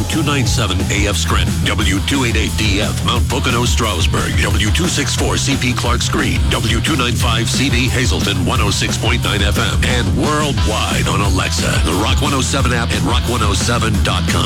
W297 AF Scranton, W288DF Mount Pocono Stroudsburg, W264 CP Clark's Green, W295 CD Hazleton 106.9 FM, and worldwide on Alexa, the Rock 107 app, and rock107.com.